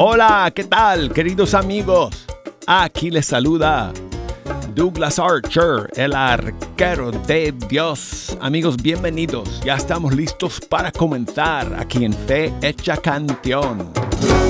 Hola, ¿qué tal, queridos amigos? Aquí les saluda Douglas Archer, el arquero de Dios. Amigos, bienvenidos. Ya estamos listos para comenzar aquí en Fe Hecha Canción.